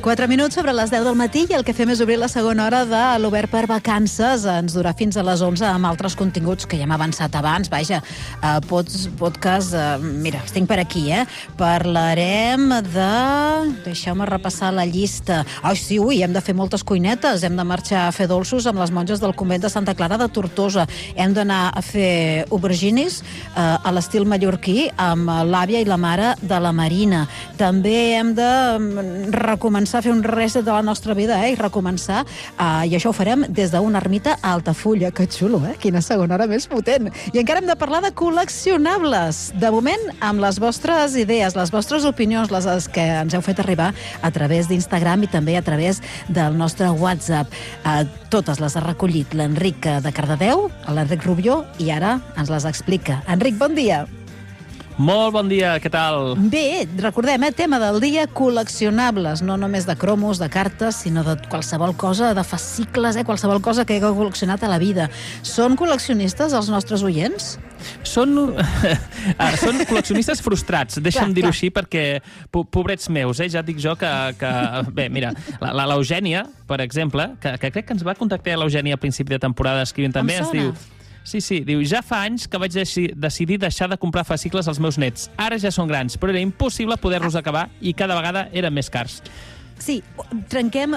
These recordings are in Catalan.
4 minuts sobre les 10 del matí i el que fem és obrir la segona hora de l'Obert per Vacances. Ens durà fins a les 11 amb altres continguts que ja hem avançat abans. Vaja, podcast... mira, els tinc per aquí, Parlarem de... Deixeu-me repassar la llista. Ai, sí, hem de fer moltes cuinetes. Hem de marxar a fer dolços amb les monges del convent de Santa Clara de Tortosa. Hem d'anar a fer auberginis a l'estil mallorquí amb l'àvia i la mare de la Marina. També hem de recomençar a fer un reset de la nostra vida, i recomençar, i això ho farem des d'una ermita a Altafulla. Que xulo, Quina segona hora més potent. I encara hem de parlar de col·leccionables. De moment, amb les vostres idees, les vostres opinions, les que ens heu fet arribar a través d'Instagram i també a través del nostre WhatsApp. Totes les ha recollit l'Enric de Cardedeu, l'Enric Rubió, i ara ens les explica. Enric, bon dia. Molt bon dia, què tal? Bé, recordem, tema del dia, col·leccionables, no només de cromos, de cartes, sinó de qualsevol cosa, de fascicles, qualsevol cosa que hagueu col·leccionat a la vida. Són col·leccionistes els nostres oients? Són col·leccionistes frustrats, deixa'm dir-ho així, perquè pobrets meus, ja et dic jo que... Bé, mira, l'Eugènia, per exemple, que crec que ens va contactar l'Eugènia a principi de temporada escrivint també, ens diu... Sí, diu, ja fa anys que vaig decidir deixar de comprar fascicles als meus nets. Ara ja són grans, però era impossible poder-los acabar i cada vegada eren més cars. Sí, trenquem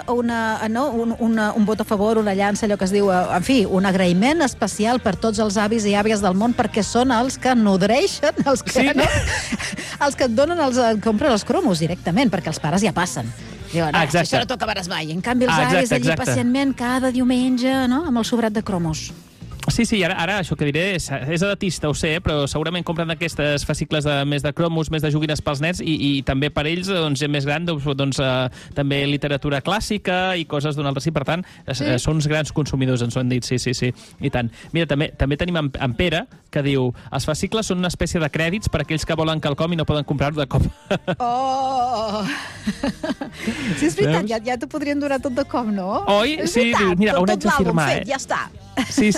un vot a favor, una llança, allò que es diu, en fi, un agraïment especial per tots els avis i àvies del món, perquè són els que nodreixen, els que et donen compren els cromos directament, perquè els pares ja passen. Diuen, això no t'ho acabaràs mai. En canvi, els avis allí pacientment cada diumenge, amb el sobrat de cromos. Sí, ara això que diré és edatista, ho sé, però segurament compren aquestes fascicles més de cromos, més de joguines pels nens i també per ells, gent més gran, també literatura clàssica i coses d'un altre. Sí, per tant, són uns grans consumidors, ens ho han dit, sí, i tant. Mira, també tenim en Pere, que diu, els fascicles són una espècie de crèdits per a aquells que volen quelcom i no poden comprar-ho de cop. Oh! Sí, és veritat, ja t'ho podrien donar tot de cop, no? Oi? Sí, mira, ho haig de firmar, Ja està. Sí.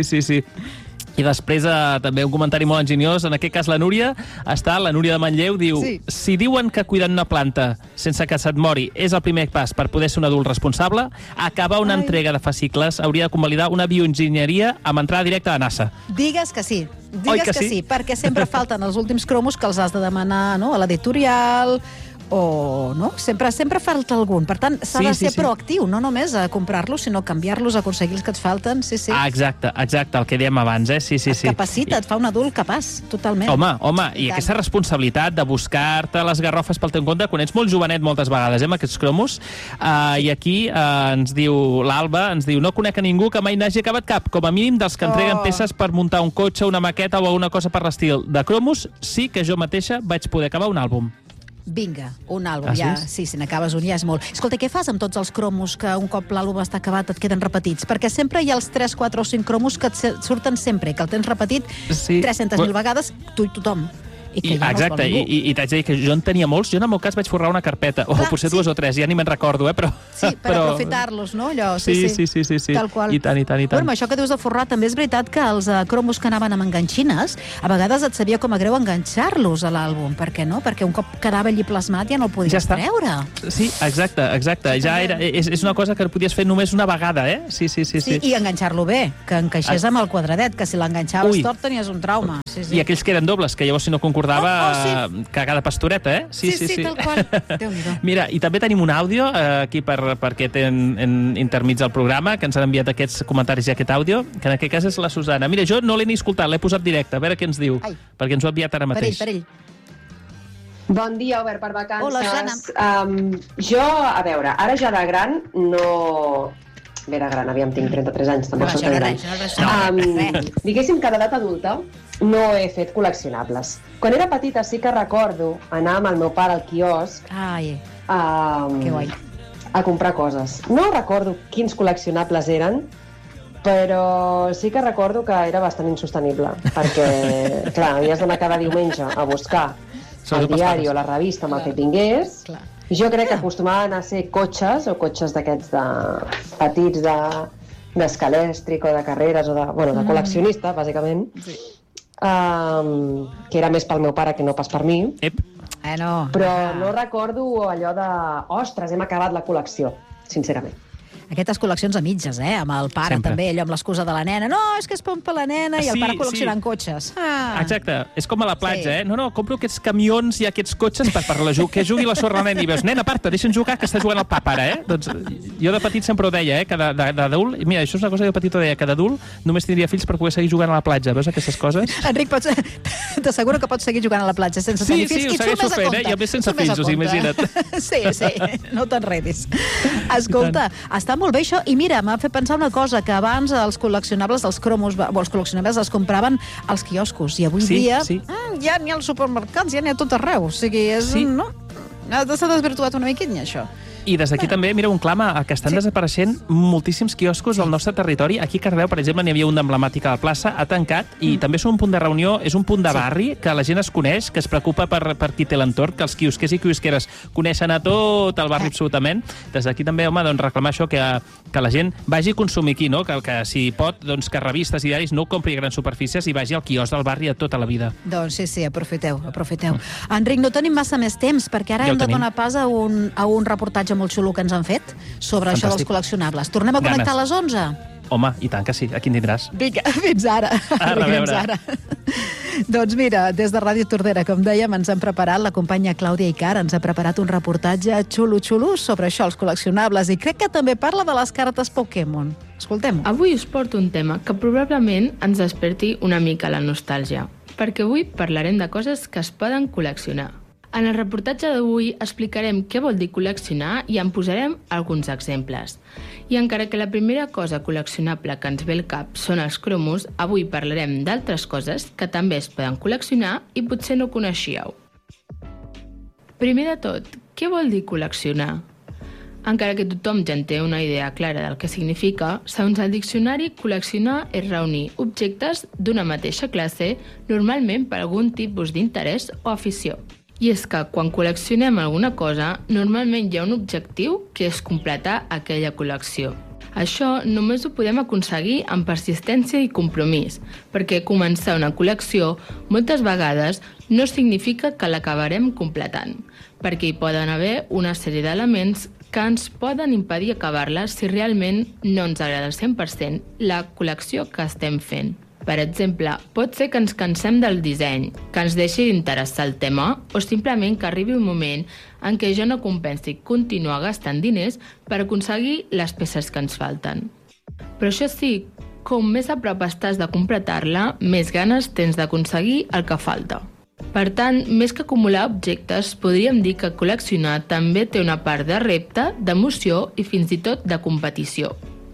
I després també un comentari molt enginyós, en aquest cas la Núria de Manlleu, diu, si diuen que cuidar una planta sense que se't mori és el primer pas per poder ser un adult responsable, acabar una entrega de fascicles hauria de convalidar una bioenginyeria amb entrada directa a NASA. Digues que sí. Digues que sí, perquè sempre falten els últims cromos que els has de demanar a l'editorial... o no? Sempre falta algun. Per tant, s'ha de ser proactiu, no només a comprar-los, sinó canviar-los, aconseguir els que et falten. Sí. Exacte, el que dèiem abans, Sí. Et capacita, et fa un adult capaç, totalment. Home, i aquesta responsabilitat de buscar-te les garrofes pel teu compte, quan ets molt jovenet moltes vegades, amb aquests cromos, i aquí ens diu l'Alba, no conec a ningú que mai n'hagi acabat cap, com a mínim dels que entreguen peces per muntar un cotxe, una maqueta o alguna cosa per l'estil. De cromos, sí que jo mateixa vaig poder acabar un àlbum. Vinga, un àlbum, ja. Sí, si n'acabes un ja és molt. Escolta, què fas amb tots els cromos que un cop l'àlbum està acabat et queden repetits? Perquè sempre hi ha els 3, 4 o 5 cromos que et surten sempre, que el tens repetit 300.000 vegades, tu i tothom. Exacte, i t'haig de dir que jo en tenia molts. Jo en el meu cas vaig forrar una carpeta, o potser 2 o 3, ja ni me'n recordo, però... Sí, per aprofitar-los, no? Sí. Tal qual. I tant. Bueno, això que dius de forrar, també és veritat que els cromos que anaven amb enganxines, a vegades et sabia com a greu enganxar-los a l'àlbum. Per què no? Perquè un cop quedava allí plasmat ja no el podies treure. Sí, exacte. Ja és una cosa que podies fer només una vegada, Sí. I enganxar-lo bé, que encaixés amb el quadradet, que si l'enganxaves tort tenies un trauma. I aquells que eren dobles, que llavors si no concordava cagada pastoreta, Sí, tal qual. Déu-n'hi-do. Mira, i també tenim un àudio aquí perquè intermig del programa, que ens han enviat aquests comentaris i aquest àudio, que en aquest cas és la Susana. Mira, jo no l'he ni escoltat, l'he posat directe, a veure què ens diu, perquè ens ho ha enviat ara mateix. Per ell. Bon dia, Obert per Vacances. Hola, Jana. Jo, a veure, ara ja de gran no... Bé, de gran, aviam, tinc 33 anys, també soc gran. Diguéssim que d'edat adulta no he fet col·leccionables. Quan era petita sí que recordo anar amb el meu pare al quiosc a comprar coses. No recordo quins col·leccionables eren, però sí que recordo que era bastant insostenible, perquè, clar, havies d'anar cada diumenge a buscar el diari o la revista amb el que tingués. Jo crec que acostumaven a ser cotxes, o cotxes d'aquests petits d'escalèstric o de carreres, o de col·leccionista, bàsicament, que era més pel meu pare que no pas per mi. Però no recordo allò de ostres, hem acabat la col·lecció, sincerament. Aquestes col·leccions a mitges, amb el pare Sempre. també, allò amb l'excusa de la nena. No, és que és per la nena, i el pare col·leccionant cotxes. Exacte, és com a la platja, No, compro aquests camions i aquests cotxes per que jugui la sorra la nena. I veus, nen, aparta, deixa'm jugar, que està jugant el papa ara, Doncs jo de petit sempre ho deia, que d'adult, mira, això és una cosa que de petit ho deia, que d'adult només tindria fills per poder seguir jugant a la platja. Veus aquestes coses? Enric, t'asseguro que pots seguir jugant a la platja sense tenir fills. Sí, ho segueixo fent, i a més sense fills, imagina't. Sí, no t'enredis. Escolta, està molt bé això, i mira, m'ha fet pensar una cosa, que abans els col·leccionables, els cromos, els col·leccionables els compraven als quioscos, i avui dia ja n'hi ha als supermercats, ja n'hi ha tot arreu, o sigui, no? S'ha desvirtuat una miqueta, això. I des d'aquí també, mira, un clam que estan desapareixent moltíssims quioscos al nostre territori. Aquí a Cardedeu, per exemple, n'hi havia un emblemàtic a la plaça, ha tancat, i també és un punt de reunió, és un punt de barri, que la gent es coneix, que es preocupa per qui té l'entorn, que els quiosquers i quiosqueres coneixen a tot el barri absolutament. Des d'aquí també, home, doncs reclamar això, que la gent vagi a consumir aquí, no? Que si pot, doncs que revistes i diaris no compri grans superfícies i vagi al quiosc del barri a tota la vida. Doncs sí, aprofiteu. Enric, no tenim massa més temps, perquè ara hem de donar pas a un reportatge molt xulo que ens han fet sobre això dels col·leccionables. Tornem a connectar a les 11? Home, i tant que sí. Aquí en tindràs. Vinga, fins ara. A reveure. Doncs mira, des de Ràdio Tordera, com dèiem, ens han preparat, la companya Clàudia Icar ens ha preparat un reportatge xulo sobre això, els col·leccionables, i crec que també parla de les cartes Pokémon. Escoltem-ho. Avui us porto un tema que probablement ens desperti una mica la nostàlgia, perquè avui parlarem de coses que es poden col·leccionar. En el reportatge d'avui explicarem què vol dir col·leccionar i en posarem alguns exemples. I encara que la primera cosa col·leccionable que ens ve al cap són els cromos, avui parlarem d'altres coses que també es poden col·leccionar i potser no coneixíeu. Primer de tot, què vol dir col·leccionar? Encara que tothom ja en té una idea clara del que significa, segons el diccionari, col·leccionar és reunir objectes d'una mateixa classe, normalment per algun tipus d'interès o afició. I és que quan col·leccionem alguna cosa, normalment hi ha un objectiu que és completar aquella col·lecció. Això només ho podem aconseguir amb persistència i compromís, perquè començar una col·lecció moltes vegades no significa que l'acabarem completant, perquè hi poden haver una sèrie d'elements que ens poden impedir acabar-la si realment no ens agrada al 100% la col·lecció que estem fent. Per exemple, pot ser que ens cansem del disseny, que ens deixi d'interessar el tema o simplement que arribi un moment en què ja no compensi continuar gastant diners per aconseguir les peces que ens falten. Però això sí, com més a prop estàs de completar-la, més ganes tens d'aconseguir el que falta. Per tant, més que acumular objectes, podríem dir que col·leccionar també té una part de repte, d'emoció i fins i tot de competició.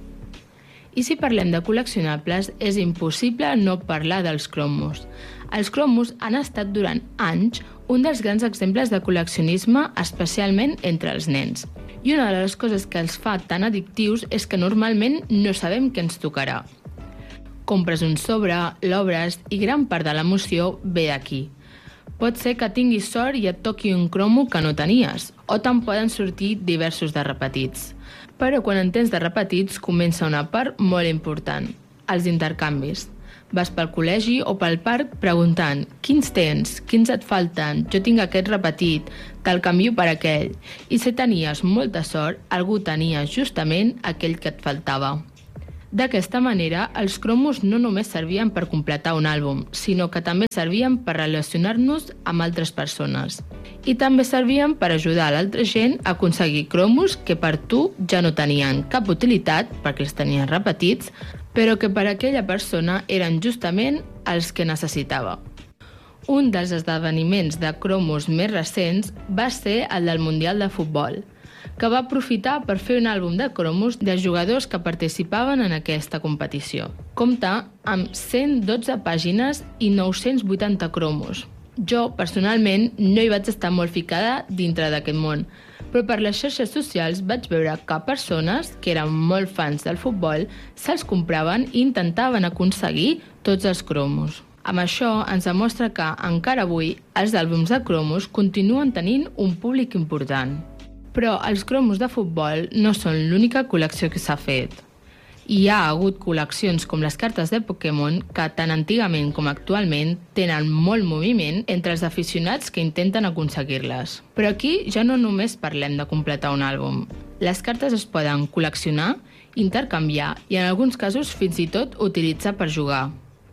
I si parlem de col·leccionables, és impossible no parlar dels cromos. Els cromos han estat durant anys un dels grans exemples de col·leccionisme, especialment entre els nens. I una de les coses que els fa tan addictius és que normalment no sabem què ens tocarà. Compres un sobre, l'obres i gran part de l'emoció ve d'aquí. Pot ser que tinguis sort i et toqui un cromo que no tenies, o te'n poden sortir diversos de repetits. Però quan en tens de repetits comença una part molt important, els intercanvis. Vas pel col·legi o pel parc preguntant quins tens, quins et falten, jo tinc aquest repetit, te'l canvio per aquell. I si tenies molta sort, algú tenia justament aquell que et faltava. D'aquesta manera, els cromos no només servien per completar un àlbum, sinó que també servien per relacionar-nos amb altres persones. I també servien per ajudar a l'altra gent a aconseguir cromos que per tu ja no tenien cap utilitat, perquè els tenies repetits, però que per aquella persona eren justament els que necessitava. Un dels esdeveniments de cromos més recents va ser el del Mundial de Futbol, que va aprofitar per fer un àlbum de cromos de jugadors que participaven en aquesta competició. Compta amb 112 pàgines i 980 cromos. Jo, personalment, no hi vaig estar molt ficada dintre d'aquest món, però per les xarxes socials vaig veure que persones que eren molt fans del futbol se'ls compraven i intentaven aconseguir tots els cromos. Amb això ens demostra que, encara avui, els àlbums de cromos continuen tenint un públic important. Però els cromos de futbol no són l'única col·lecció que s'ha fet. Hi ha hagut col·leccions com les cartes de Pokémon que tant antigament com actualment tenen molt moviment entre els aficionats que intenten aconseguir-les. Però aquí ja no només parlem de completar un àlbum. Les cartes es poden col·leccionar, intercanviar i en alguns casos fins i tot utilitzar per jugar.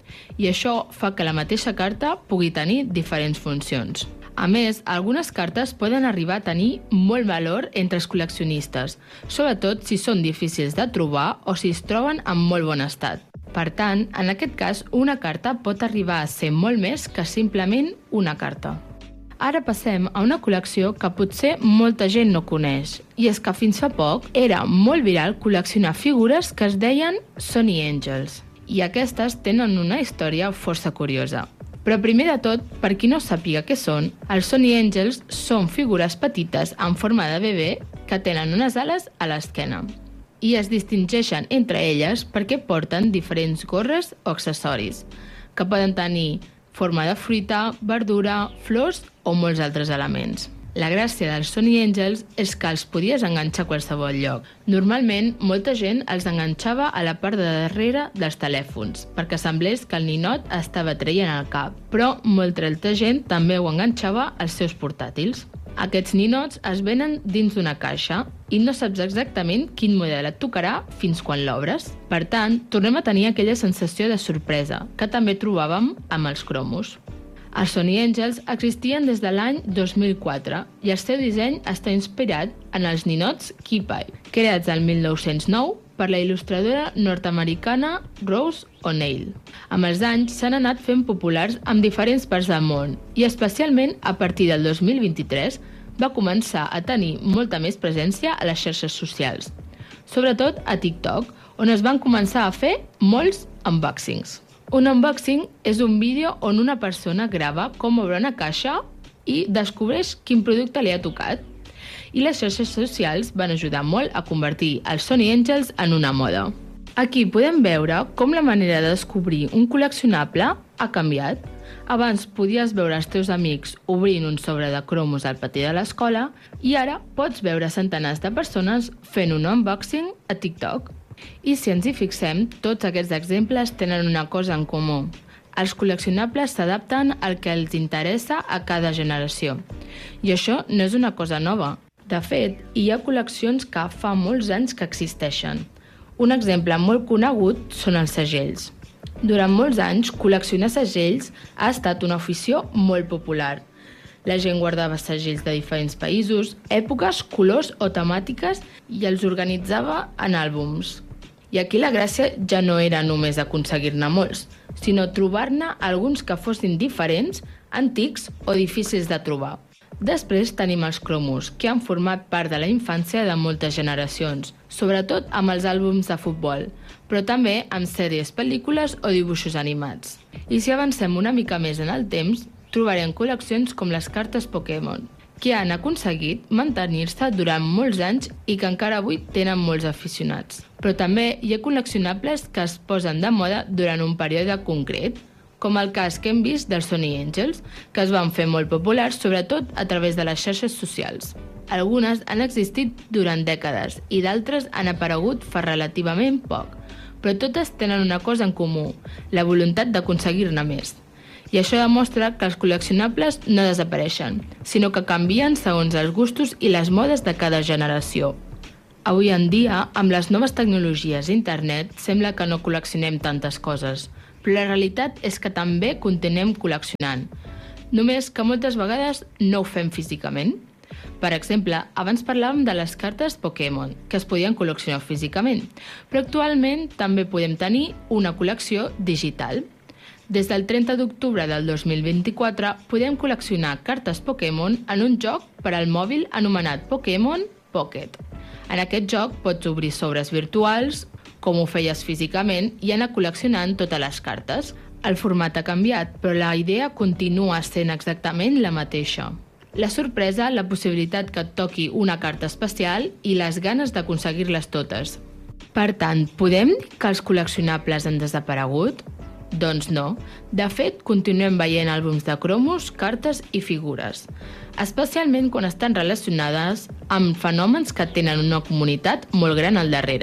I això fa que la mateixa carta pugui tenir diferents funcions. A més, algunes cartes poden arribar a tenir molt valor entre els col·leccionistes, sobretot si són difícils de trobar o si es troben en molt bon estat. Per tant, en aquest cas, una carta pot arribar a ser molt més que simplement una carta. Ara passem a una col·lecció que potser molta gent no coneix, i és que fins fa poc era molt viral col·leccionar figures que es deien Sony Angels, i aquestes tenen una història força curiosa. Però primer de tot, per qui no sàpiga què són, els Sony Angels són figures petites en forma de bebè que tenen unes ales a l'esquena. I es distingeixen entre elles perquè porten diferents gorres o accessoris, que poden tenir forma de fruita, verdura, flors o molts altres elements. La gràcia dels Sony Angels és que els podies enganxar a qualsevol lloc. Normalment, molta gent els enganxava a la part de darrere dels telèfons, perquè semblés que el ninot estava traient el cap, però molta altra gent també ho enganxava als seus portàtils. Aquests ninots es venen dins d'una caixa i no saps exactament quin model et tocarà fins quan l'obres. Per tant, tornem a tenir aquella sensació de sorpresa, que també trobàvem amb els cromos. Els Sony Angels existien des de l'any 2004 i el seu disseny està inspirat en els ninots Key-Pie, creats el 1909 per la il·lustradora nord-americana Rose O'Neil. Amb els anys s'han anat fent populars en diferents parts del món i especialment a partir del 2023 va començar a tenir molta més presència a les xarxes socials, sobretot a TikTok, on es van començar a fer molts unboxings. Un unboxing és un vídeo on una persona grava com obre una caixa i descobreix quin producte li ha tocat. I les xarxes socials van ajudar molt a convertir els Sony Angels en una moda. Aquí podem veure com la manera de descobrir un col·leccionable ha canviat. Abans podies veure els teus amics obrint un sobre de cromos al patí de l'escola i ara pots veure centenars de persones fent un unboxing a TikTok. I si ens hi fixem, tots aquests exemples tenen una cosa en comú. Els col·leccionables s'adapten al que els interessa a cada generació. I això no és una cosa nova. De fet, hi ha col·leccions que fa molts anys que existeixen. Un exemple molt conegut són els segells. Durant molts anys, col·leccionar segells ha estat una afició molt popular. La gent guardava segells de diferents països, èpoques, colors o temàtiques i els organitzava en àlbums. I aquí la gràcia ja no era només aconseguir-ne molts, sinó trobar-ne alguns que fossin diferents, antics o difícils de trobar. Després tenim els cromos, que han format part de la infància de moltes generacions, sobretot amb els àlbums de futbol, però també amb sèries, pel·lícules o dibuixos animats. I si avancem una mica més en el temps, trobarem col·leccions com les cartes Pokémon, que han aconseguit mantenir-se durant molts anys i que encara avui tenen molts aficionats. Però també hi ha col·leccionables que es posen de moda durant un període concret, com el cas que hem vist dels Sony Angels, que es van fer molt populars sobretot a través de les xarxes socials. Algunes han existit durant dècades i d'altres han aparegut fa relativament poc, però totes tenen una cosa en comú, la voluntat d'aconseguir-ne més. I això demostra que els col·leccionables no desapareixen, sinó que canvien segons els gustos i les modes de cada generació. Avui en dia, amb les noves tecnologies i internet, sembla que no col·leccionem tantes coses, però la realitat és que també continuem col·leccionant, només que moltes vegades no ho fem físicament. Per exemple, abans parlàvem de les cartes Pokémon, que es podien col·leccionar físicament, però actualment també podem tenir una col·lecció digital. Des del 30 d'octubre del 2024 podem col·leccionar cartes Pokémon en un joc per al mòbil anomenat Pokémon Pocket. En aquest joc pots obrir sobres virtuals, com ho feies físicament, i anar col·leccionant totes les cartes. El format ha canviat, però la idea continua sent exactament la mateixa. La sorpresa, la possibilitat que et toqui una carta especial i les ganes d'aconseguir-les totes. Per tant, podem dir que els col·leccionables han desaparegut? Doncs no. De fet, continuem veient àlbums de cromos, cartes i figures, especialment quan estan relacionades amb fenòmens que tenen una comunitat molt gran al darrere.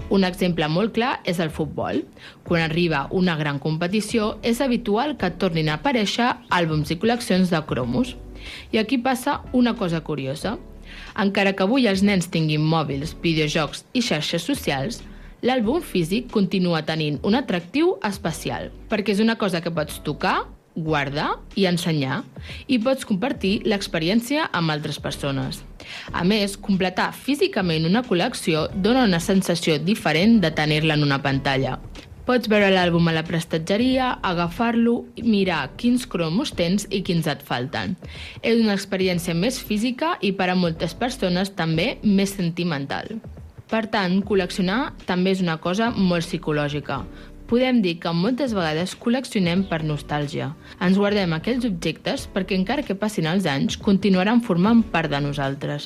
Un exemple molt clar és el futbol. Quan arriba una gran competició, és habitual que tornin a aparèixer àlbums i col·leccions de cromos. I aquí passa una cosa curiosa. Encara que avui els nens tinguin mòbils, videojocs i xarxes socials, l'àlbum físic continua tenint un atractiu especial, perquè és una cosa que pots tocar, guardar i ensenyar, i pots compartir l'experiència amb altres persones. A més, completar físicament una col·lecció dona una sensació diferent de tenir-la en una pantalla. Pots veure l'àlbum a la prestatgeria, agafar-lo, mirar quins cromos tens i quins et falten. És una experiència més física i per a moltes persones també més sentimental. Per tant, col·leccionar també és una cosa molt psicològica. Podem dir que moltes vegades col·leccionem per nostàlgia. Ens guardem aquells objectes perquè encara que passin els anys, continuaran formant part de nosaltres.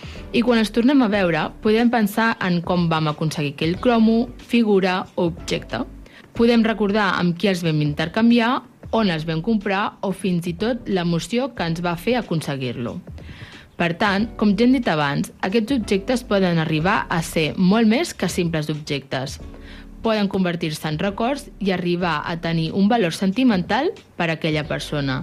I quan els tornem a veure, podem pensar en com vam aconseguir aquell cromo, figura o objecte. Podem recordar amb qui els vam intercanviar, on els vam comprar o fins i tot l'emoció que ens va fer aconseguir-lo. Per tant, com ja hem dit abans, aquests objectes poden arribar a ser molt més que simples objectes. Poden convertir-se en records i arribar a tenir un valor sentimental per a aquella persona.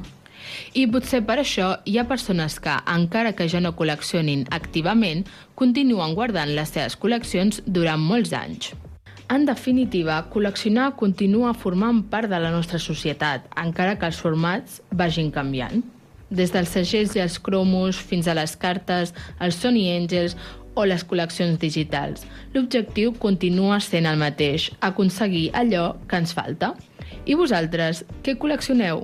I potser per això hi ha persones que, encara que ja no col·leccionin activament, continuen guardant les seves col·leccions durant molts anys. En definitiva, col·leccionar continua formant part de la nostra societat, encara que els formats vagin canviant. Des dels segells i els cromos fins a les cartes, els Sony Angels o les col·leccions digitals. L'objectiu continua sent el mateix, aconseguir allò que ens falta. I vosaltres, què col·leccioneu?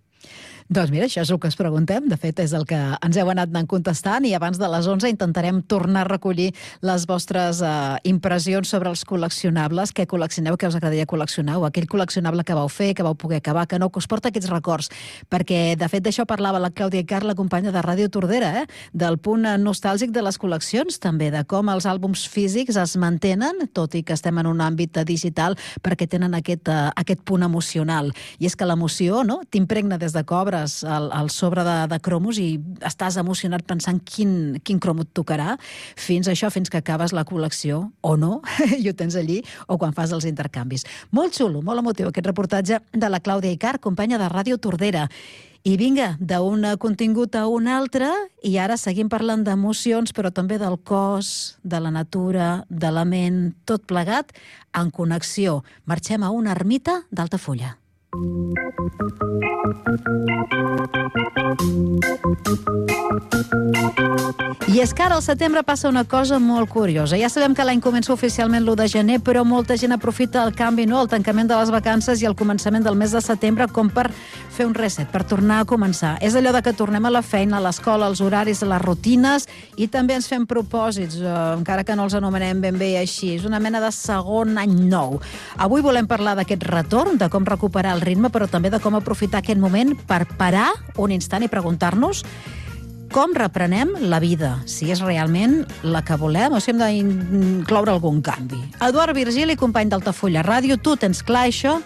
Doncs mira, això és el que us preguntem. De fet, és el que ens heu anat anant contestant i abans de les 11 intentarem tornar a recollir les vostres impressions sobre els col·leccionables. Què col·leccioneu, què us agradaria col·leccionar, o aquell col·leccionable que vau fer, que vau poder acabar, que no, que us porta aquests records. Perquè, de fet, d'això parlava la Clàudia Icart, la companya de Ràdio Tordera, del punt nostàlgic de les col·leccions, també, de com els àlbums físics es mantenen, tot i que estem en un àmbit digital, perquè tenen aquest punt emocional. I és que l'emoció, no?, t'impregna des de cobres al sobre de cromos i estàs emocionat pensant quin cromo et tocarà, fins que acabes la col·lecció, o no, i ho tens allí, o quan fas els intercanvis. Molt xulo, molt emotiu aquest reportatge de la Clàudia Icart, companya de Ràdio Tordera. I vinga, d'un contingut a un altre, i ara seguim parlant d'emocions, però també del cos, de la natura, de la ment, tot plegat en connexió. Marxem a una ermita d'Altafulla. I és que ara al setembre passa una cosa molt curiosa. Ja sabem que l'any comença oficialment l'1 de gener, però molta gent aprofita el canvi, no?, el tancament de les vacances i el començament del mes de setembre com per fer un reset, per tornar a començar. És allò de que tornem a la feina, a l'escola, als horaris, a les rutines, i també ens fem propòsits, encara que no els anomenem ben bé així. És una mena de segon any nou. Avui volem parlar d'aquest retorn, de com recuperar el ritme, però també de com aprofitar aquest moment per parar un instant i preguntar-nos com reprenem la vida, si és realment la que volem o si hem d'incloure algun canvi. Eduard Virgili, company d'Altafulla Ràdio, tu tens clar això?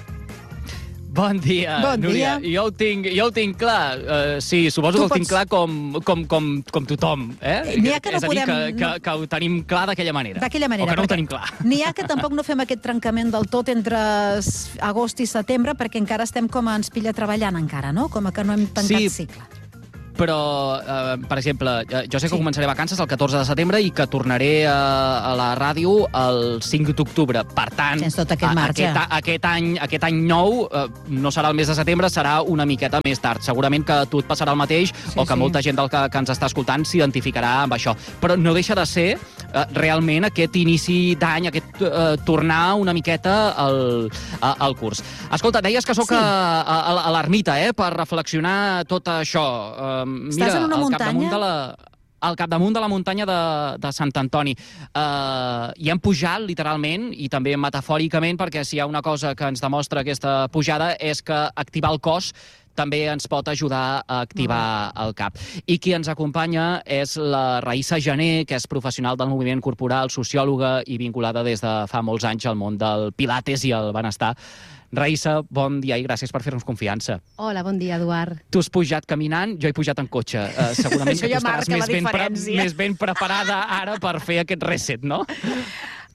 Bon dia, Núria. Jo ho tinc clar. Sí, suposo que ho tinc clar com tothom. N'hi ha que no podem... És a dir, que ho tenim clar d'aquella manera. D'aquella manera. O que no ho tenim clar. N'hi ha que tampoc no fem aquest trencament del tot entre agost i setembre, perquè encara estem com ens pilla treballant encara, no? Com que no hem tancat cicle. Però, per exemple, jo sé que començaré vacances el 14 de setembre i que tornaré a la ràdio el 5 d'octubre. Per tant, aquest any nou no serà el mes de setembre, serà una miqueta més tard. Segurament que a tu et passarà el mateix, o que molta gent que ens està escoltant s'identificarà amb això. Però no deixa de ser realment aquest inici d'any, aquest tornar una miqueta al curs. Escolta, deies que sóc a l'ermita, per reflexionar tot això. Estàs en una muntanya? Al capdamunt de la muntanya de Sant Antoni. Hi hem pujat, literalment, i també metafòricament, perquè si hi ha una cosa que ens demostra aquesta pujada és que activar el cos també ens pot ajudar a activar el cap. I qui ens acompanya és la Raïssa Jané, que és professional del moviment corporal, sociòloga i vinculada des de fa molts anys al món del pilates i el benestar. Raïssa, bon dia i gràcies per fer-nos confiança. Hola, bon dia, Eduard. Tu has pujat caminant, jo he pujat en cotxe. Segurament que tu estaràs més ben preparada ara per fer aquest reset, no?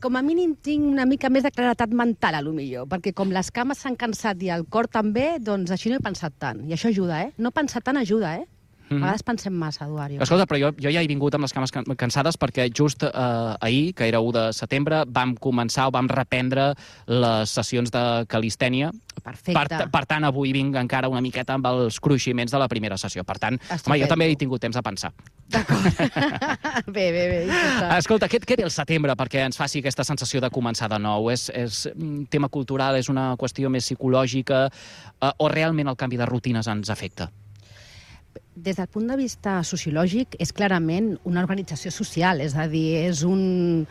com a mínim tinc una mica més de claretat mental, a lo millor, perquè com les cames s'han cansat i el cor també, doncs així no he pensat tant. I això ajuda, No pensar tant ajuda, A vegades pensem massa, Eduario. Escolta, però jo ja he vingut amb les cames cansades perquè just ahir, que era 1 de setembre, vam començar o vam reprendre les sessions de calistènia. Perfecte. Per tant, avui vinc encara una miqueta amb els cruiximents de la primera sessió. Per tant, home, jo també he tingut temps de pensar. D'acord. Bé. Escolta, què té el setembre perquè ens faci aquesta sensació de començar de nou? És un tema cultural, és una qüestió més psicològica o realment el canvi de rutines ens afecta? Des del punt de vista sociològic, és clarament una organització social, és a dir, és un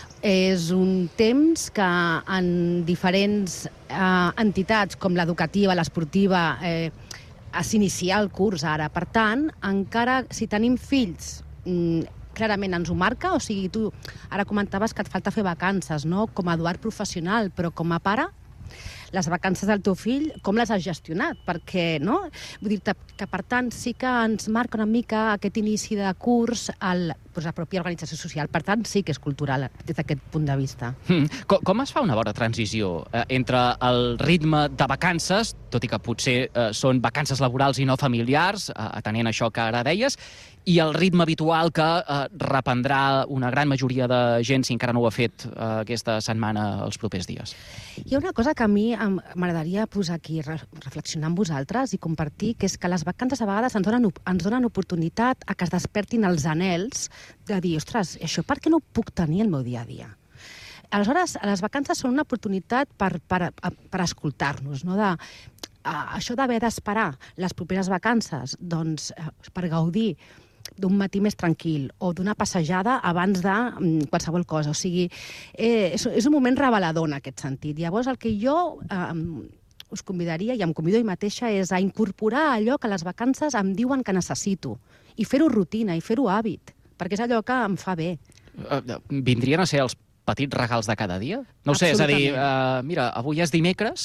temps que en diferents entitats, com l'educativa, l'esportiva, s'inicia el curs ara. Per tant, encara si tenim fills, clarament ens ho marca, o sigui, tu ara comentaves que et falta fer vacances, no? Com a Eduard professional, però com a pare, les vacances del teu fill, com les has gestionat? Perquè, no? Vull dir que, per tant, sí que ens marca una mica aquest inici de curs la pròpia organització social. Per tant, sí que és cultural des d'aquest punt de vista. Com es fa una bona transició entre el ritme de vacances, tot i que potser són vacances laborals i no familiars, atenent això que ara deies, i el ritme habitual que reprendrà una gran majoria de gent, si encara no ho ha fet aquesta setmana, els propers dies? Hi ha una cosa que a mi m'agradaria posar aquí, reflexionar amb vosaltres i compartir, que és que les vacances a vegades ens donen oportunitat a que es despertin els anhels de dir, ostres, això per què no puc tenir el meu dia a dia? Aleshores, les vacances són una oportunitat per escoltar-nos, no? Això d'haver d'esperar les properes vacances, doncs, per gaudir d'un matí més tranquil o d'una passejada abans de qualsevol cosa. O sigui, és un moment revelador en aquest sentit. Llavors, el que jo us convidaria, i em convido a mi mateixa, és a incorporar allò que les vacances em diuen que necessito i fer-ho rutina i fer-ho hàbit, perquè és allò que em fa bé. Vindrien a ser els petits regals de cada dia? No ho sé, és a dir, mira, avui és dimecres,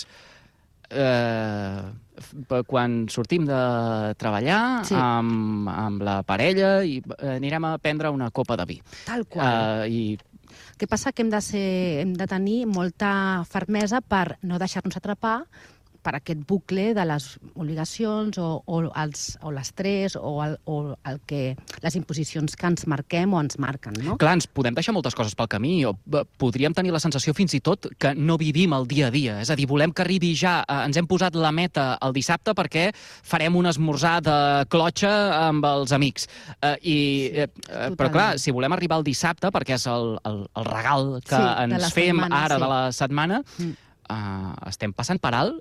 quan sortim de treballar amb la parella i anirem a prendre una copa de vi. Tal qual. El que passa que hem de tenir molta fermesa per no deixar-nos atrapar per aquest bucle de les obligacions o l'estrès o les imposicions que ens marquem o ens marquen, no? Clar, ens podem deixar moltes coses pel camí o podríem tenir la sensació fins i tot que no vivim el dia a dia. És a dir, volem que arribi ja, ens hem posat la meta el dissabte perquè farem un esmorzar de clotxa amb els amics. Però clar, si volem arribar al dissabte, perquè és el regal que ens fem ara de la setmana, estem passant per alt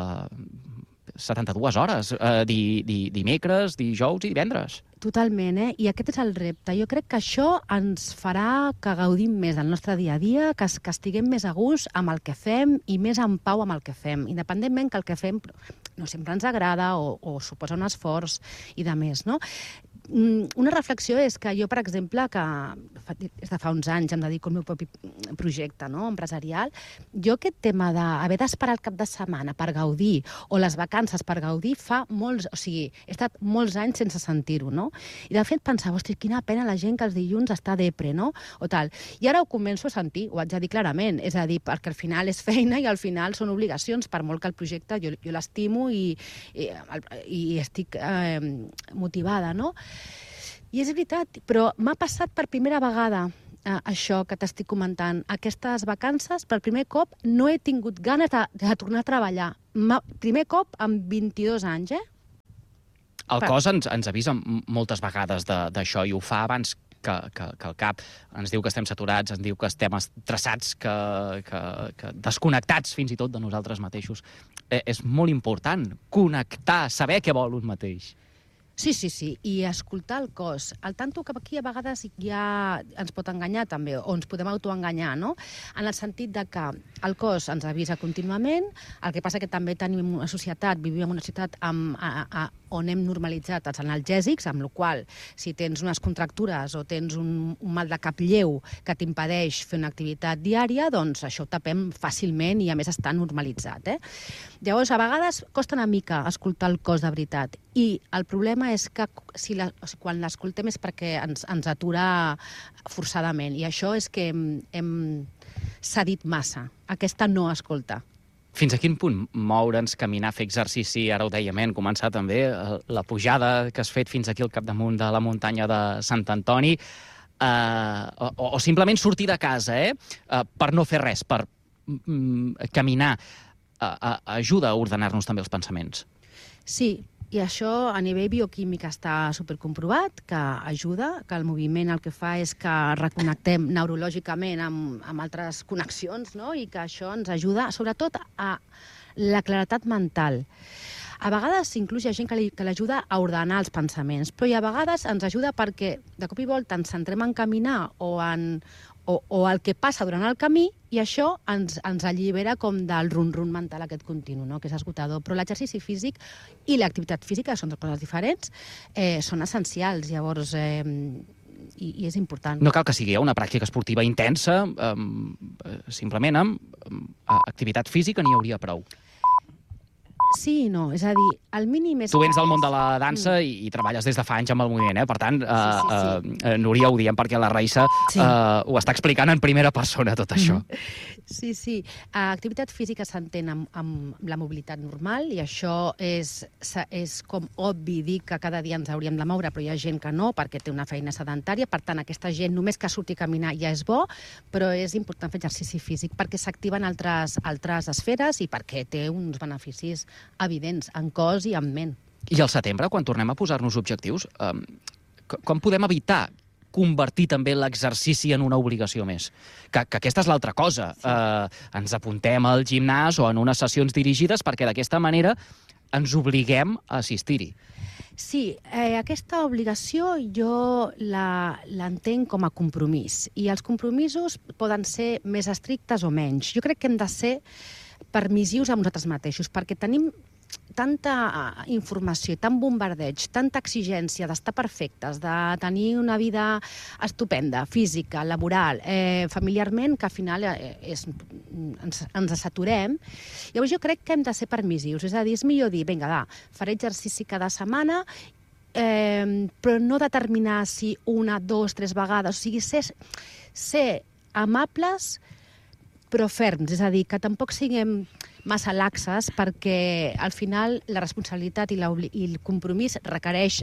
72 hores, dimecres, dijous i divendres. Totalment, I aquest és el repte. Jo crec que això ens farà que gaudim més del nostre dia a dia, que estiguem més a gust amb el que fem i més en pau amb el que fem, independentment que el que fem no sempre ens agrada o suposa un esforç i de més, no? Una reflexió és que jo, per exemple, que des de fa uns anys em dedico al meu propi projecte empresarial, jo aquest tema d'haver d'esperar el cap de setmana per gaudir o les vacances per gaudir fa molts... O sigui, he estat molts anys sense sentir-ho, no? I de fet pensava, hosti, quina pena la gent que els dilluns està depre, no? O tal. I ara ho començo a sentir, ho haig de dir clarament, és a dir, perquè al final és feina i al final són obligacions, per molt que el projecte jo l'estimo i estic motivada, no? I és veritat, però m'ha passat per primera vegada això que t'estic comentant. Aquestes vacances, per primer cop, no he tingut ganes de tornar a treballar. Primer cop en 22 anys, El cos ens avisa moltes vegades d'això i ho fa abans que el cap ens diu que estem saturats, ens diu que estem estressats, que desconnectats fins i tot de nosaltres mateixos. És molt important connectar, saber què vol un mateix. Sí, i escoltar el cos. El tanto que aquí a vegades ja ens pot enganyar també, o ens podem autoenganyar, no? En el sentit de que el cos ens avisa contínuament, el que passa que també tenim una societat, vivim en una societat on hem normalitzat els analgèsics, amb la qual si tens unes contractures o tens un mal de cap lleu que t'impedeix fer una activitat diària, doncs això ho tapem fàcilment i a més està normalitzat. Llavors, a vegades costa una mica escoltar el cos de veritat i el problema és que quan l'escoltem és perquè ens atura forçadament i això és que hem s'ha dit massa, aquesta no escolta. Fins a quin punt moure'ns, caminar, fer exercici, ara ho dèiem, hem començat també la pujada que has fet fins aquí al capdamunt de la muntanya de Sant Antoni, o simplement sortir de casa, per no fer res, per caminar, ajuda a ordenar-nos també els pensaments. Sí, i això a nivell bioquímic està supercomprovat, que ajuda, que el moviment el que fa és que reconnectem neurològicament amb altres connexions, no? I que això ens ajuda, sobretot, a la claretat mental. A vegades inclús hi ha gent que l'ajuda a ordenar els pensaments, però a vegades ens ajuda perquè de cop i volta ens centrem en caminar o el que passa durant el camí, i això ens allibera com del rum-rum mental aquest continu, no? Que és esgotador. Però l'exercici físic i l'activitat física, que són dues coses diferents, són essencials, llavors, i és important. No cal que sigui una pràctica esportiva intensa, simplement amb activitat física n'hi hauria prou. Sí i no, és a dir, el mínim és... Tu vens del món de la dansa i treballes des de fa anys amb el moviment, per tant, Núria, ho diem perquè la Raissa ho està explicant en primera persona, tot això. Sí. Activitat física s'entén amb la mobilitat normal, i això és com obvi dir que cada dia ens hauríem de moure, però hi ha gent que no, perquè té una feina sedentària, per tant, aquesta gent només que surti a caminar ja és bo, però és important fer exercici físic perquè s'activen altres esferes i perquè té uns beneficis evidents en cos i en ment. I al setembre, quan tornem a posar-nos objectius, com podem evitar convertir també l'exercici en una obligació més? Que aquesta és l'altra cosa. Ens apuntem al gimnàs o en unes sessions dirigides perquè d'aquesta manera ens obliguem a assistir-hi. Sí, aquesta obligació jo l'entenc com a compromís, i els compromisos poden ser més estrictes o menys. Jo crec que hem de ser permissius amb nosaltres mateixos, perquè tenim tanta informació, tant bombardeig, tanta exigència d'estar perfectes, de tenir una vida estupenda, física, laboral, familiarment, que al final ens saturem. Llavors jo crec que hem de ser permissius, és a dir, és millor dir, vinga, faré exercici cada setmana, però no determinar si una, dos, tres vegades, o sigui, ser amables però ferms, és a dir, que tampoc siguem massa laxes, perquè al final la responsabilitat i el compromís requereix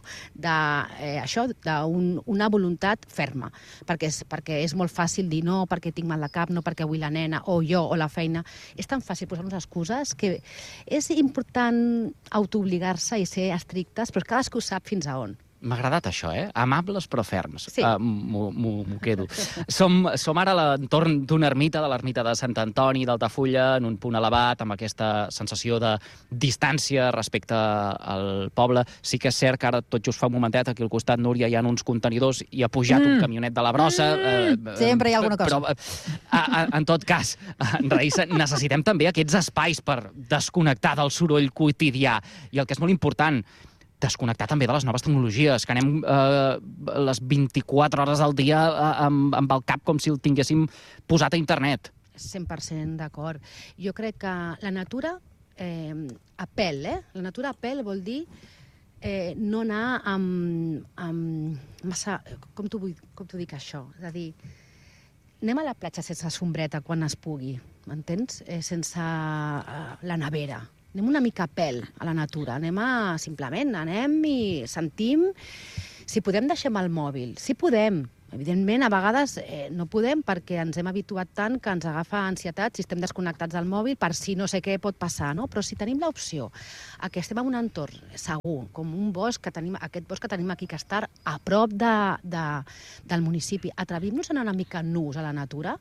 d'una voluntat ferma, perquè és molt fàcil dir no, perquè tinc mal de cap, no perquè avui la nena, o jo, o la feina. És tan fàcil posar-nos excuses que és important autoobligar-se i ser estrictes, però cadascú sap fins a on. M'ha agradat això, amables però ferms. Sí. M'ho quedo. Som ara a l'entorn d'una ermita, de l'ermita de Sant Antoni d'Altafulla, en un punt elevat, amb aquesta sensació de distància respecte al poble. Sí que és cert que ara, tot just fa un momentet, aquí al costat, Núria, hi ha uns contenidors i ha pujat un camionet de la brossa. Sempre hi ha alguna cosa. Però, en tot cas, Raissa, necessitem també aquests espais per desconnectar del soroll quotidià. I el que és molt important, desconnectar també de les noves tecnologies, que anem les 24 hores al dia amb el cap com si el tinguéssim posat a internet. 100% d'acord. Jo crec que la natura apel, La natura apel vol dir no anar amb massa... Com t'ho dic, això? És a dir, anem a la platja sense sombreta quan es pugui, m'entens? Sense la nevera. Anem una mica a pèl a la natura, simplement anem i sentim. Si podem, deixem el mòbil. Si podem. Evidentment, a vegades no podem perquè ens hem habituat tant que ens agafa ansietat si estem desconnectats del mòbil per si no sé què pot passar, no? Però si tenim l'opció que estem en un entorn segur, com un bosc que tenim, aquest bosc que tenim aquí, que està a prop del municipi, atrevim-nos a anar una mica nus a la natura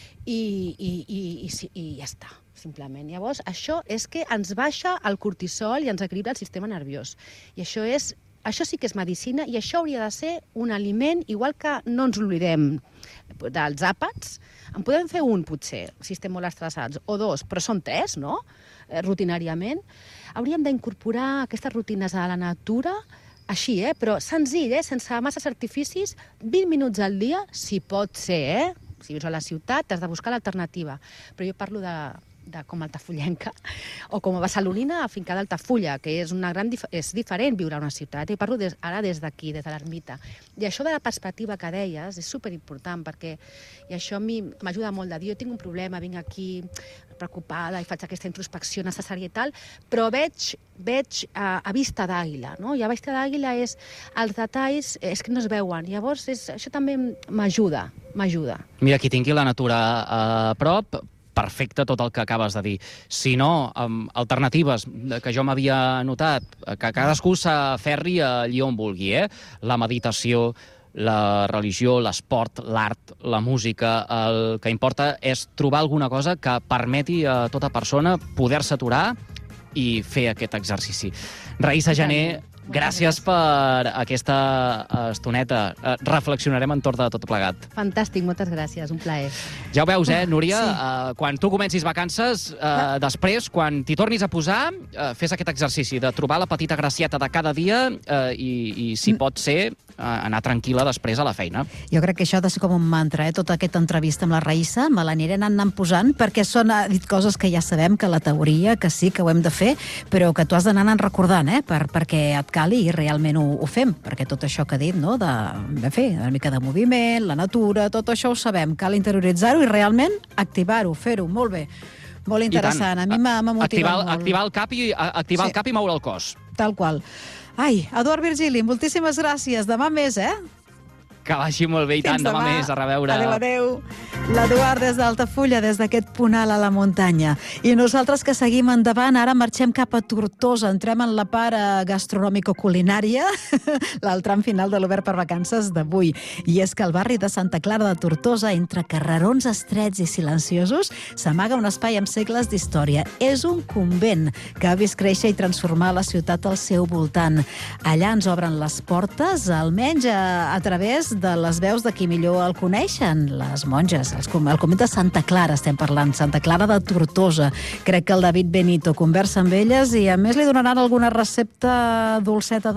i ja està. Simplement. Llavors, això és que ens baixa el cortisol i ens equilibra el sistema nerviós. I això sí que és medicina, i això hauria de ser un aliment, igual que no ens oblidem dels àpats. En podem fer un, potser, si estem molt estressats, o dos, però són tres, no?, rutinàriament. Hauríem d'incorporar aquestes rutines a la natura, així, però senzill, sense masses artificis, 20 minuts al dia, si pot ser, Si vius a la ciutat, has de buscar l'alternativa. Però jo parlo de com altafullenca, o com a barcelonina afincada a Altafulla, que és diferent viure a una ciutat. I parlo ara des d'aquí, des de l'ermita. I això de la perspectiva que deies és superimportant, perquè i això a mi m'ajuda molt de dir, jo tinc un problema, vinc aquí preocupada i faig aquesta introspecció necessària i tal, però veig a vista d'àguila, no? I a vista d'àguila els detalls és que no es veuen. Llavors, això també m'ajuda. Mira, qui tingui la natura a prop, perfecte tot el que acabes de dir. Si no, alternatives que jo m'havia notat, que cadascú s'aferri allí on vulgui, la meditació, la religió, l'esport, l'art, la música, el que importa és trobar alguna cosa que permeti a tota persona poder-se aturar i fer aquest exercici. Raïssa Jané, gràcies per aquesta estoneta. Reflexionarem entorn de tot plegat. Fantàstic, moltes gràcies, un plaer. Ja ho veus, Núria? Sí. Quan tu comencis vacances, després, quan t'hi tornis a posar, fes aquest exercici de trobar la petita gracieta de cada dia i si pot ser, anar tranquil·la després a la feina. Jo crec que això ha de ser com un mantra, tota aquesta entrevista amb la Raïssa, me l'aniré anant posant, perquè ha dit coses que ja sabem, que la teoria, que sí, que ho hem de fer, però que tu has d'anar recordant, perquè et cali i realment ho fem, perquè tot això que ha dit, no?, de fer una mica de moviment, la natura, tot això ho sabem, cal interioritzar-ho i realment activar-ho, fer-ho, molt bé. Molt interessant, a mi m'ha motivat molt. Activar el cap i moure el cos. Tal qual. Ai, Eduard Virgili, moltíssimes gràcies. Demà més, Que vagi molt bé i tant. Demà més, a reveure. Adéu. L'Eduard des d'Altafulla, des d'aquest punt alt a la muntanya. I nosaltres que seguim endavant, ara marxem cap a Tortosa, entrem en la part gastronòmico-culinària, l'alt tram final de l'Obert per Vacances d'avui. I és que al barri de Santa Clara de Tortosa, entre carrerons estrets i silenciosos, s'amaga un espai amb segles d'història. És un convent que ha vist créixer i transformar la ciutat al seu voltant. Allà ens obren les portes, almenys a través de les veus de qui millor el coneixen, les monges, el convent de Santa Clara, estem parlant, Santa Clara de Tortosa. Crec que el David Benito conversa amb elles i a més li donaran alguna recepta dolceta.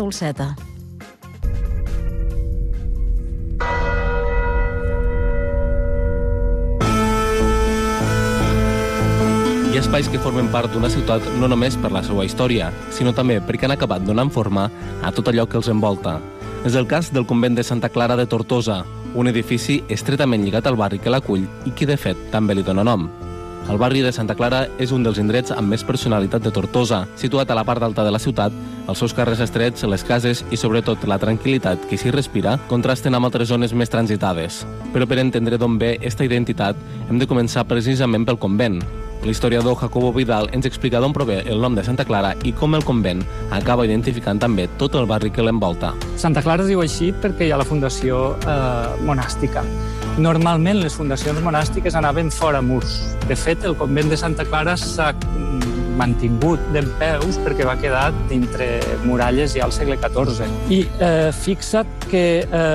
Hi ha espais que formen part d'una ciutat no només per la seva història, sinó també perquè han acabat donant forma a tot allò que els envolta. És el cas del convent de Santa Clara de Tortosa, un edifici estretament lligat al barri que l'acull i que, de fet, també li dona nom. El barri de Santa Clara és un dels indrets amb més personalitat de Tortosa, situat a la part alta de la ciutat. Els seus carrers estrets, les cases i, sobretot, la tranquil·litat que s'hi respira contrasten amb altres zones més transitades. Però per entendre d'on ve aquesta identitat, hem de començar precisament pel convent. L'historiador Jacobo Vidal ens explica d'on prové el nom de Santa Clara i com el convent acaba identificant també tot el barri que l'envolta. Santa Clara es diu així perquè hi ha la fundació monàstica. Normalment les fundacions monàstiques anaven fora murs. De fet, el convent de Santa Clara s'ha mantingut dempeus perquè va quedar dintre muralles ja al segle XIV. I fixa't que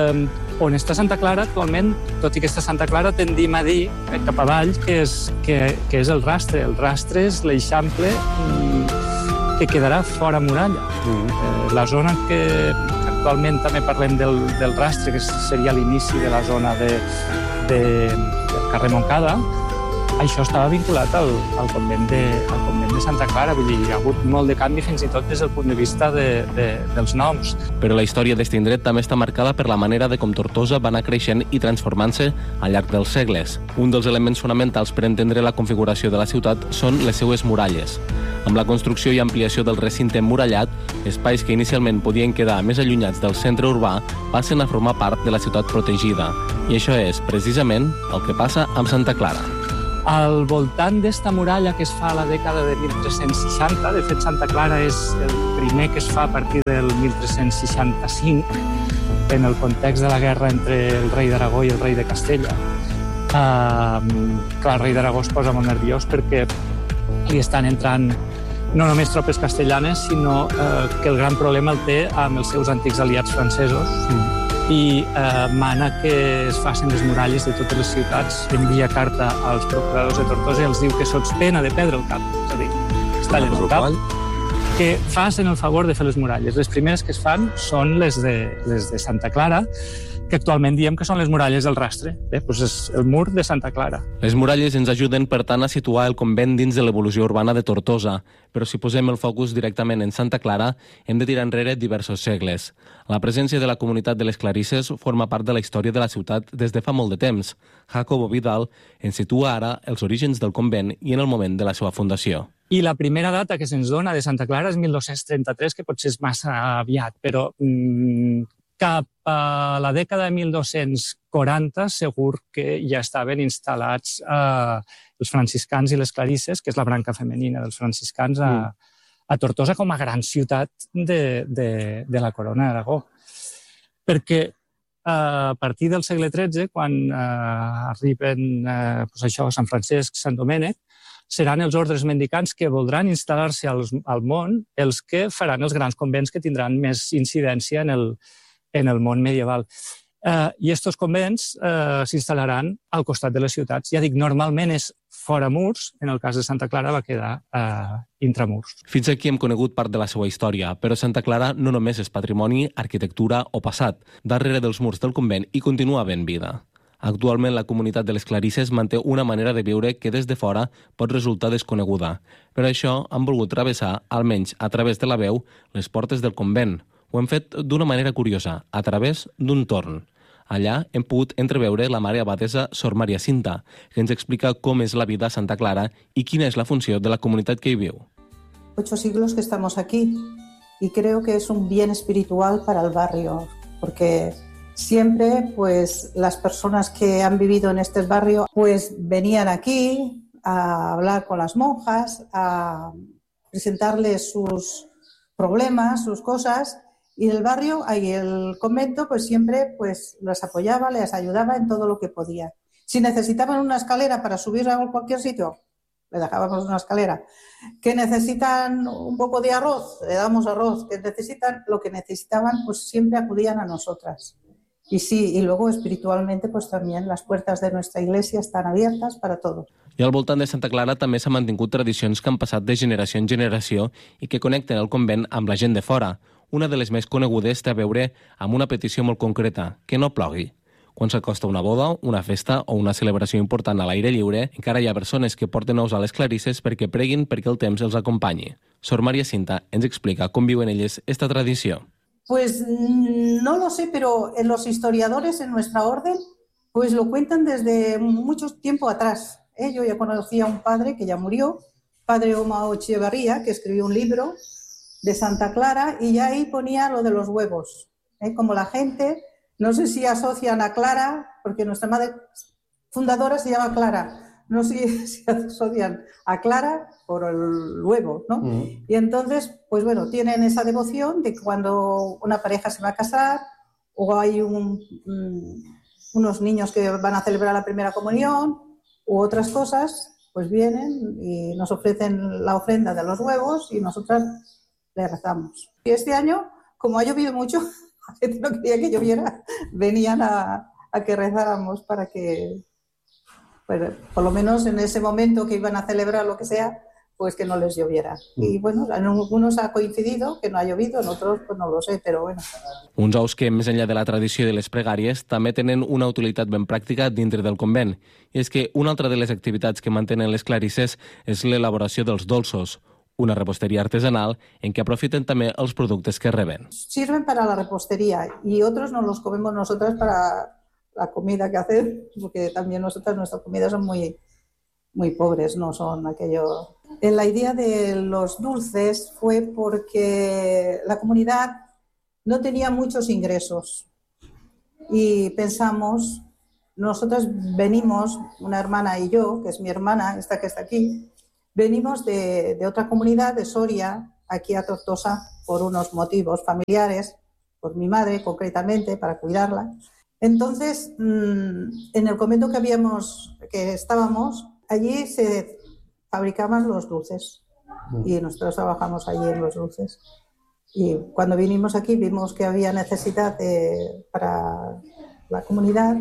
on està Santa Clara actualment, tot i que està Santa Clara, tendim a dir cap avall que és el rastre. El rastre és l'eixample que quedarà fora muralla. La zona que actualment també parlem del rastre, que seria l'inici de la zona del carrer Montcada, això estava vinculat al convent de Santa Clara. Vull dir, hi ha hagut molt de canvi fins i tot des del punt de vista dels noms. Però la història d'aquest indret també està marcada per la manera de com Tortosa va anar creixent i transformant-se al llarg dels segles. Un dels elements fonamentals per entendre la configuració de la ciutat són les seues muralles. Amb la construcció i ampliació del recinte emmurallat, espais que inicialment podien quedar més allunyats del centre urbà passen a formar part de la ciutat protegida. I això és, precisament, el que passa amb Santa Clara. Al voltant d'esta muralla que es fa a la dècada de 1360, de fet Santa Clara és el primer que es fa a partir del 1365, en el context de la guerra entre el rei d'Aragó i el rei de Castella. El rei d'Aragó es posa molt nerviós perquè li estan entrant no només tropes castellanes, sinó que el gran problema el té amb els seus antics aliats francesos i mana que es facin les muralles de totes les ciutats. Envia carta als procuradors de Tortosa i els diu que sots pena de perdre el cap, és a dir, es tallen el cap, que facin el favor de fer les muralles. Les primeres que es fan són les de Santa Clara, que actualment diem que són les muralles del Rastre. Doncs és el mur de Santa Clara. Les muralles ens ajuden, per tant, a situar el convent dins de l'evolució urbana de Tortosa, però si posem el focus directament en Santa Clara, hem de tirar enrere diversos segles. La presència de la comunitat de les Clarisses forma part de la història de la ciutat des de fa molt de temps. Jacobo Vidal ens situa ara els orígens del convent i en el moment de la seva fundació. I la primera data que se'ns dona de Santa Clara és 1233, que potser és massa aviat, però cap a la dècada de 1240 segur que ja estaven instal·lats els franciscans i les clarisses, que és la branca femenina dels franciscans, a Tortosa com a gran ciutat de la Corona d'Aragó. Perquè a partir del segle XIII, quan arriben Sant Francesc, Sant Domènec, seran els ordres mendicants que voldran instal·lar-se al món els que faran els grans convents que tindran més incidència en el món medieval. I aquests convents s'instal·laran al costat de les ciutats. Ja dic, normalment és fora murs, en el cas de Santa Clara va quedar intramurs. Fins aquí hem conegut part de la seva història, però Santa Clara no només és patrimoni, arquitectura o passat. Darrere dels murs del convent hi continua havent vida. Actualment, la comunitat de les Clarisses manté una manera de viure que des de fora pot resultar desconeguda. Per això han volgut travessar, almenys a través de la veu, les portes del convent. Ho hem fet d'una manera curiosa, a través d'un torn. Allà hem pogut entreveure la mare abadesa Sor Maria Cinta, que ens explica com és la vida a Santa Clara i quina és la funció de la comunitat que hi viu. 8 siglos que estamos aquí y creo que es un bien espiritual para el barrio, porque siempre pues las personas que han vivido en este barrio pues venían aquí a hablar con las monjas, a presentarles sus problemas, sus cosas, y el barrio y el convento pues siempre pues las apoyaba, les ayudaba en todo lo que podía. Si necesitaban una escalera para subir a cualquier sitio, le dejábamos una escalera. Que necesitan un poco de arroz, le damos arroz. Que necesitan lo que necesitaban, pues siempre acudían a nosotras. Y sí, y luego espiritualmente pues también las puertas de nuestra iglesia están abiertas para todos. I al voltant de Santa Clara també s'han mantingut tradicions que han passat de generació en generació i que connecten el convent amb la gent de fora. Una de les més conegudes té a veure amb una petició molt concreta, que no plogui. Quan s'acosta una boda, una festa o una celebració important a l'aire lliure, encara hi ha persones que porten ous a les clarisses perquè preguin perquè el temps els acompanyi. Sor Maria Cinta ens explica com viuen elles esta tradició. Pues no lo sé, pero los historiadores en nuestra orden pues lo cuentan desde mucho tiempo atrás. Yo ya conocí a un padre que ya murió, padre Omao Echevarría, que escribió un libro de Santa Clara y ya ahí ponía lo de los huevos. Como la gente, no sé si asocian a Clara, porque nuestra madre fundadora se llama Clara, no sé si asocian a Clara por el huevo, ¿no? Y entonces, pues bueno, tienen esa devoción de que cuando una pareja se va a casar o hay unos niños que van a celebrar la primera comunión u otras cosas, pues vienen y nos ofrecen la ofrenda de los huevos y nosotras le rezamos. Y este año, como ha llovido mucho, la gente no quería que lloviera, venían a que rezáramos para que, pues, por lo menos en ese momento que iban a celebrar lo que sea, pues que no les lloviera. Y bueno, en algunos ha coincidido que no ha llovido, en otros pues no lo sé, pero bueno. Uns ous que, més enllà de la tradició de les pregàries, també tenen una utilitat ben pràctica dintre del convent. I és que una altra de les activitats que mantenen les clarisses és l'elaboració dels dolços, una repostería artesanal en que aprofiten també els productes que reben. Sirven para la repostería y otros nos los comemos nosotras para la comida que hacemos, porque también nosotras, nuestras comidas son muy pobres, no son aquello... La idea de los dulces fue porque la comunidad no tenía muchos ingresos y pensamos, nosotras venimos, una hermana y yo, que es mi hermana, esta que está aquí, venimos de otra comunidad, de Soria, aquí a Tortosa, por unos motivos familiares, por mi madre concretamente, para cuidarla. Entonces, en el convento que estábamos, allí se fabricaban los dulces y nosotros trabajamos allí en los dulces. Y cuando vinimos aquí vimos que había necesidad para la comunidad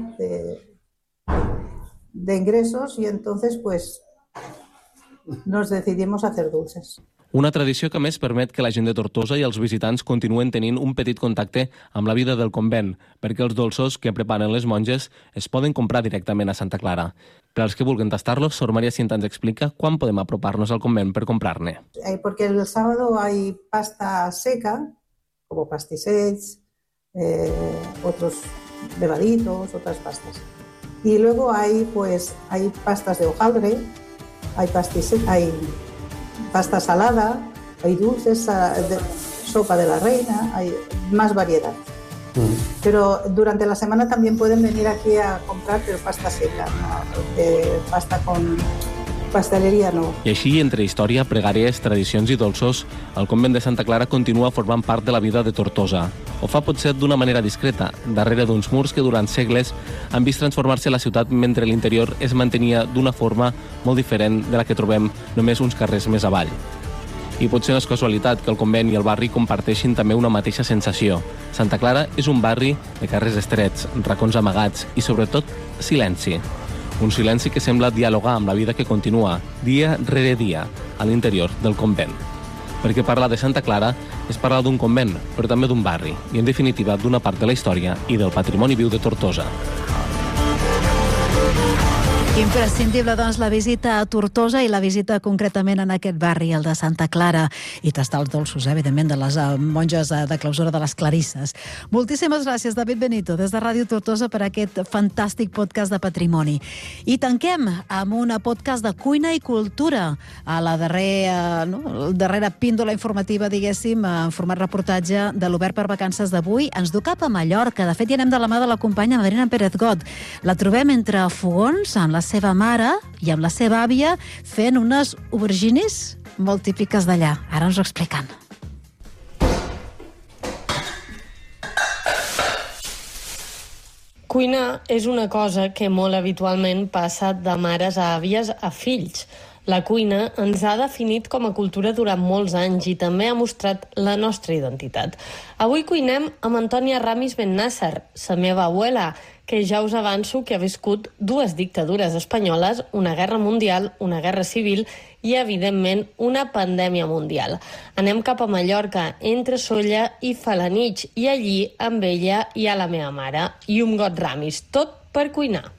de ingresos y entonces pues nos decidimos a hacer dulces. Una tradició que, a més, permet que la gent de Tortosa i els visitants continuen tenint un petit contacte amb la vida del convent, perquè els dolços que preparen les monges es poden comprar directament a Santa Clara. Per als que vulguin tastar-los, Sor María Cinta ens explica quan podem apropar-nos al convent per comprar-ne. Porque el sábado hay pasta seca, como pastisets, otros bebaditos, otras pastas. Y luego hay pastas de hojaldre, hay pasta salada, hay dulces, sopa de la reina, hay más variedad. Pero durante la semana también pueden venir aquí a comprar, pero pasta seca, no, pasta con pasteleria no. I així, entre història, pregàries, tradicions i dolços, el convent de Santa Clara continua formant part de la vida de Tortosa. Ho fa potser d'una manera discreta, darrere d'uns murs que durant segles han vist transformar-se la ciutat mentre l'interior es mantenia d'una forma molt diferent de la que trobem només uns carrers més avall. I potser no és casualitat que el convent i el barri comparteixin també una mateixa sensació. Santa Clara és un barri de carrers estrets, racons amagats i, sobretot, silenci. Un silenci que sembla dialogar amb la vida que continua, dia rere dia, a l'interior del convent. Perquè parlar de Santa Clara és parlar d'un convent, però també d'un barri, i, en definitiva, d'una part de la història i del patrimoni viu de Tortosa. Imprescindible, doncs, la visita a Tortosa i la visita concretament en aquest barri, el de Santa Clara, i tastar els dolços, evidentment, de les monges de clausura de les Clarisses. Moltíssimes gràcies, David Benito, des de Ràdio Tortosa, per aquest fantàstic podcast de patrimoni. I tanquem amb una podcast de cuina i cultura. A la darrera píndola informativa, diguéssim, en format reportatge de l'Obert per Vacances d'avui, ens du cap a Mallorca. De fet, hi anem de la mà de la companya Madrina Pérez Got. La trobem entre fogons, amb la seva mare i amb la seva àvia fent unes aubergines molt típiques d'allà. Ara ens ho expliquen. Cuinar és una cosa que molt habitualment passa de mares a àvies a fills. La cuina ens ha definit com a cultura durant molts anys i també ha mostrat la nostra identitat. Avui cuinem amb Antònia Ramis Ben Nasser, la meva abuela, que ja us avanço que ha viscut 2 dictadures espanyoles, una guerra mundial, una guerra civil i, evidentment, una pandèmia mundial. Anem cap a Mallorca, entre Sóller i Felanitx, i allí, amb ella, hi ha la meva mare, i un got Ramis, tot per cuinar.